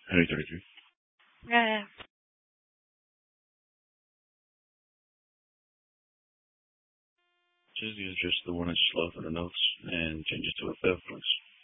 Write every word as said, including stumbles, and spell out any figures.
Henry thirty-three. Yeah. Just, yeah, just the one I just love for the notes and change it to a fifth, please.